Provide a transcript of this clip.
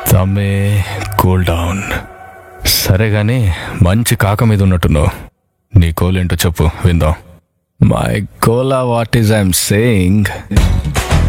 తమ్మే, cool down. సరే గాని మంచి కాక మీద ఉన్నట్టున్నావు. నీ కోల్ ఏంటో చెప్పు, విందాం. My Kola, what is I'm saying,